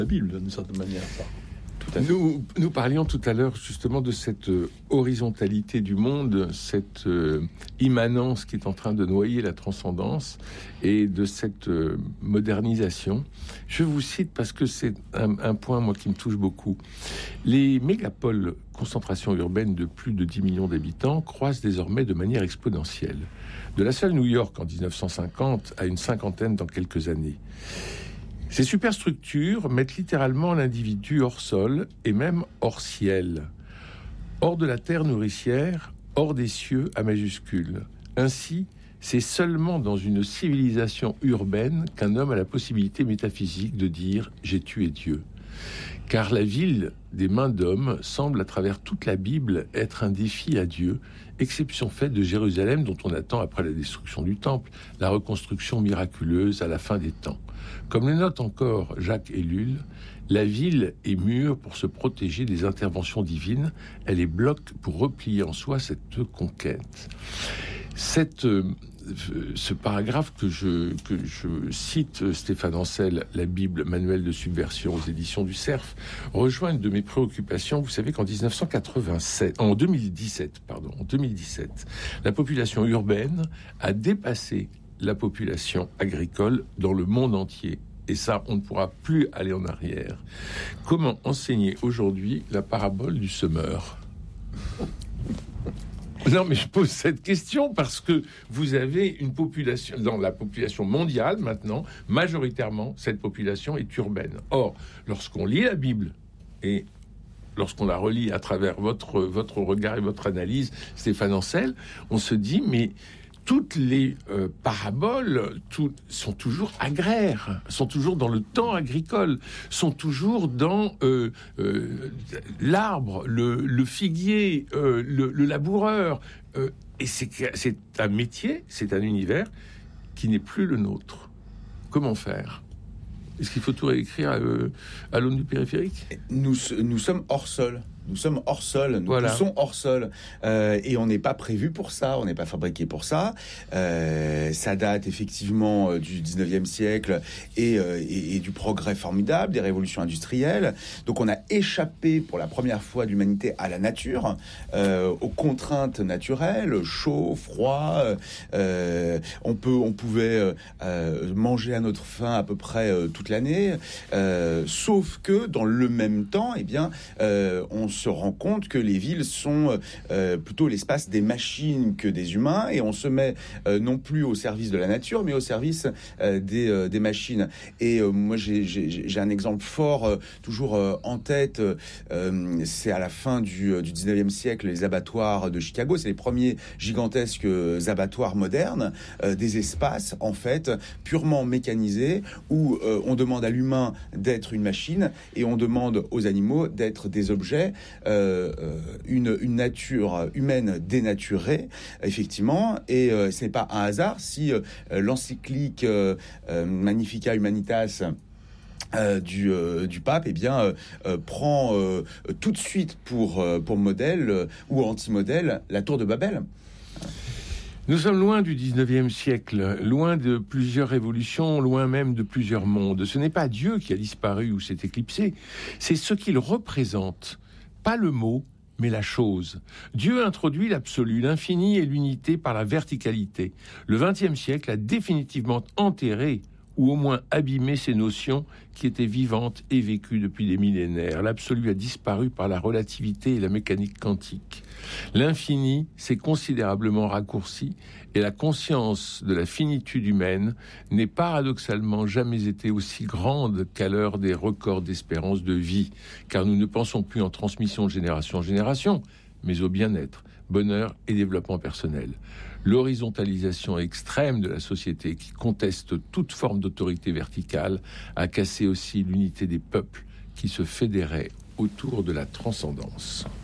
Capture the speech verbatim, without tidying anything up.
la Bible, d'une certaine manière. Ça. Nous, nous parlions tout à l'heure justement de cette euh, horizontalité du monde, cette euh, immanence qui est en train de noyer la transcendance et de cette euh, modernisation. Je vous cite parce que c'est un, un point, moi, qui me touche beaucoup. Les mégapoles, concentration urbaine de plus de dix millions d'habitants, croissent désormais de manière exponentielle. De la seule New York en dix-neuf cent cinquante à une cinquantaine dans quelques années. Ces superstructures mettent littéralement l'individu hors sol et même hors ciel, hors de la terre nourricière, hors des cieux à majuscules. Ainsi, c'est seulement dans une civilisation urbaine qu'un homme a la possibilité métaphysique de dire « j'ai tué Dieu ». Car la ville des mains d'hommes semble à travers toute la Bible être un défi à Dieu, exception faite de Jérusalem dont on attend après la destruction du temple, la reconstruction miraculeuse à la fin des temps. Comme le note encore Jacques Ellul, la ville est mûre pour se protéger des interventions divines, elle est bloc pour replier en soi cette conquête. Cette... Euh, ce paragraphe que je, que je cite, Stéphane Ancel, la Bible, manuel de subversion aux éditions du Cerf, rejoint une de mes préoccupations. Vous savez qu'en dix-neuf cent quatre-vingt-sept, en deux mille dix-sept, pardon, en deux mille dix-sept, la population urbaine a dépassé la population agricole dans le monde entier. Et ça, on ne pourra plus aller en arrière. Comment enseigner aujourd'hui la parabole du semeur ? Non, mais je pose cette question parce que vous avez une population, dans la population mondiale maintenant, majoritairement, cette population est urbaine. Or, lorsqu'on lit la Bible et lorsqu'on la relit à travers votre, votre regard et votre analyse, Stéphane Ancel, on se dit, mais toutes les euh, paraboles tout, sont toujours agraires, sont toujours dans le temps agricole, sont toujours dans euh, euh, l'arbre, le, le figuier, euh, le, le laboureur. Euh, et c'est, c'est un métier, c'est un univers qui n'est plus le nôtre. Comment faire ? Est-ce qu'il faut tout réécrire à, euh, à l'aune du périphérique ? Nous, nous sommes hors sol. Nous sommes hors sol, nous voilà. poussons hors sol, euh, et on n'est pas prévu pour ça, on n'est pas fabriqué pour ça. Euh, ça date effectivement du dix-neuvième siècle et, euh, et, et du progrès formidable, des révolutions industrielles. Donc on a échappé pour la première fois de l'humanité à la nature, euh, aux contraintes naturelles, chaud, froid. Euh, on peut, on pouvait euh, manger à notre faim à peu près euh, toute l'année, euh, sauf que dans le même temps, eh bien, euh, on se rend compte que les villes sont euh, plutôt l'espace des machines que des humains, et on se met euh, non plus au service de la nature, mais au service euh, des, euh, des machines. Et euh, moi, j'ai, j'ai, j'ai un exemple fort, euh, toujours euh, en tête, euh, c'est à la fin du, du dix-neuvième siècle, les abattoirs de Chicago, c'est les premiers gigantesques abattoirs modernes, euh, des espaces, en fait, purement mécanisés, où euh, on demande à l'humain d'être une machine, et on demande aux animaux d'être des objets. Euh, une, une nature humaine dénaturée, effectivement, et euh, ce n'est pas un hasard si euh, l'encyclique euh, euh, Magnificat Humanitas Euh, du, euh, du pape, eh bien, euh, euh, prend euh, tout de suite pour, euh, pour modèle euh, ou anti-modèle la tour de Babel. Nous sommes loin du dix-neuvième siècle, loin de plusieurs révolutions, loin même de plusieurs mondes. Ce n'est pas Dieu qui a disparu ou s'est éclipsé, c'est ce qu'il représente. Pas le mot, mais la chose. Dieu introduit l'absolu, l'infini et l'unité par la verticalité. Le vingtième siècle a définitivement enterré ou au moins abîmé ces notions qui étaient vivantes et vécues depuis des millénaires. L'absolu a disparu par la relativité et la mécanique quantique. L'infini s'est considérablement raccourci et la conscience de la finitude humaine n'est paradoxalement jamais été aussi grande qu'à l'heure des records d'espérance de vie, car nous ne pensons plus en transmission de génération en génération, mais au bien-être, bonheur et développement personnel. L'horizontalisation extrême de la société qui conteste toute forme d'autorité verticale a cassé aussi l'unité des peuples qui se fédéraient autour de la transcendance.